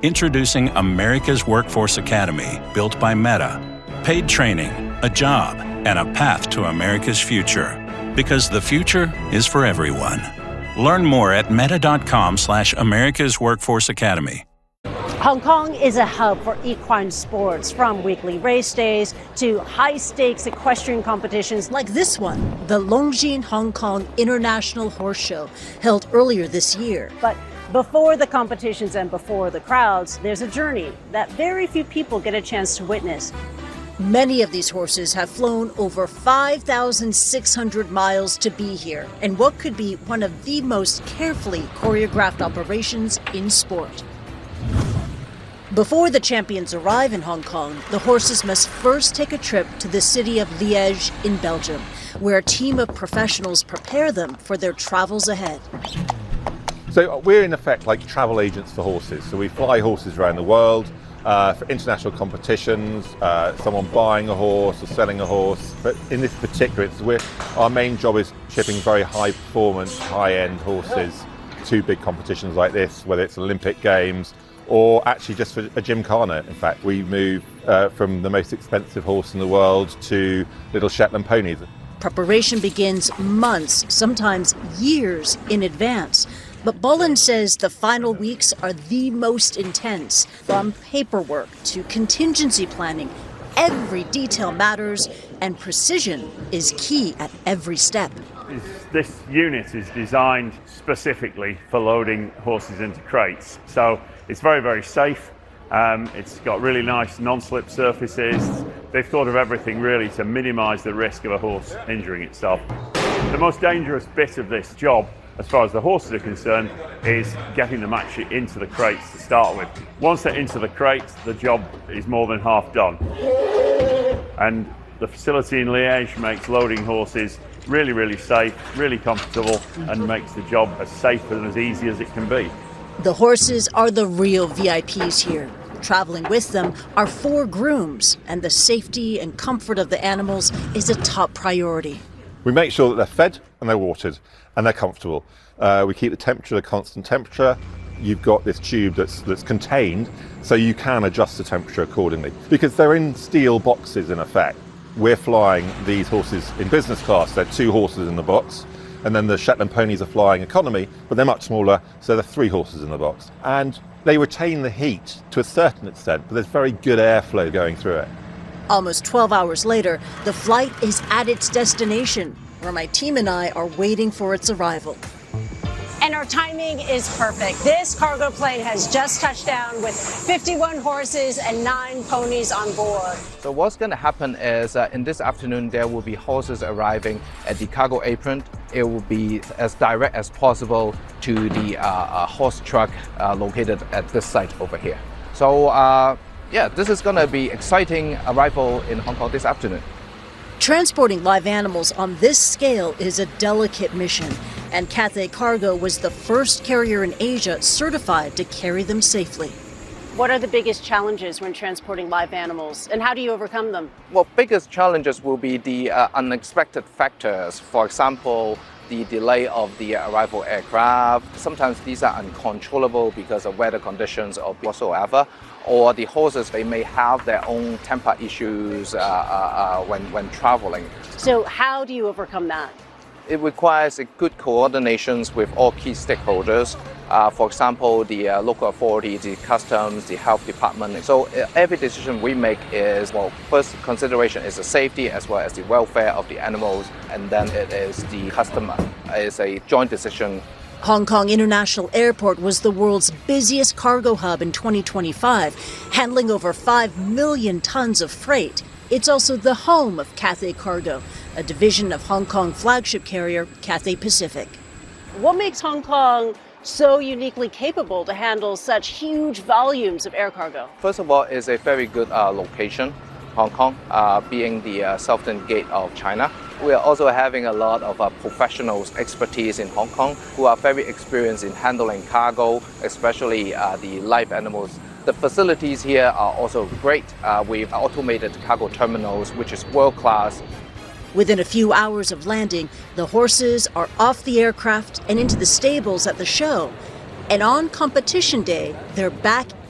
Introducing America's Workforce Academy, built by Meta. Paid training, a job, and a path to America's future. Because the future is for everyone. Learn more at meta.com/America's Workforce Academy. Hong Kong is a hub for equine sports, from weekly race days to high-stakes equestrian competitions like this one, the Longjing Hong Kong International Horse Show, held earlier this year. But before the competitions and before the crowds, there's a journey that very few people get a chance to witness. Many of these horses have flown over 5,600 miles to be here, in what could be one of the most carefully choreographed operations in sport. Before the champions arrive in Hong Kong, the horses must first take a trip to the city of Liège in Belgium, where a team of professionals prepare them for their travels ahead. So we're in effect like travel agents for horses. So we fly horses around the world for international competitions, someone buying a horse or selling a horse. But in this particular instance, our main job is shipping very high performance, high-end horses to big competitions like this, whether it's Olympic Games or actually just for a gymkhana. In fact, we move from the most expensive horse in the world to little Shetland ponies. Preparation begins months, sometimes years in advance. But Bolin says the final weeks are the most intense. From paperwork to contingency planning, every detail matters, and precision is key at every step. This unit is designed specifically for loading horses into crates. So it's very, very safe. It's got really nice non-slip surfaces. They've thought of everything really to minimize the risk of a horse injuring itself. The most dangerous bit of this job, as far as the horses are concerned, is getting them actually into the crates to start with. Once they're into the crates, the job is more than half done. And the facility in Liège makes loading horses really, really safe, really comfortable, and makes the job as safe and as easy as it can be. The horses are the real VIPs here. Traveling with them are 4 grooms, and the safety and comfort of the animals is a top priority. We make sure that they're fed and they're watered and they're comfortable. We keep the temperature at a constant temperature. You've got this tube that's contained, so you can adjust the temperature accordingly. Because they're in steel boxes in effect. We're flying these horses in business class. There are 2 horses in the box. And then the Shetland ponies are flying economy, but they're much smaller, so there are 3 horses in the box. And they retain the heat to a certain extent, but there's very good airflow going through it. Almost 12 hours later, the flight is at its destination, where my team and I are waiting for its arrival. And our timing is perfect. This cargo plane has just touched down with 51 horses and 9 ponies on board. So what's going to happen is in this afternoon, there will be horses arriving at the cargo apron. It will be as direct as possible to the horse truck located at this site over here. So yeah, this is going to be exciting arrival in Hong Kong this afternoon. Transporting live animals on this scale is a delicate mission, and Cathay Cargo was the first carrier in Asia certified to carry them safely. What are the biggest challenges when transporting live animals, and how do you overcome them? Well, biggest challenges will be the unexpected factors. For example, the delay of the arrival aircraft. Sometimes these are uncontrollable because of weather conditions or whatsoever. Or the horses, they may have their own temper issues when traveling. So how do you overcome that? It requires a good coordinations with all key stakeholders. For example, the local authorities, the customs, the health department. So every decision we make is, well, first consideration is the safety as well as the welfare of the animals, and then it is the customer. It's a joint decision. Hong Kong International Airport was the world's busiest cargo hub in 2025, handling over 5 million tons of freight. It's also the home of Cathay Cargo, a division of Hong Kong flagship carrier Cathay Pacific. What makes Hong Kong so uniquely capable to handle such huge volumes of air cargo? First of all, it's a very good location, Hong Kong, being the southern gate of China. We are also having a lot of professionals, expertise in Hong Kong who are very experienced in handling cargo, especially the live animals. The facilities here are also great with automated cargo terminals, which is world-class. Within a few hours of landing, the horses are off the aircraft and into the stables at the show. And on competition day, they're back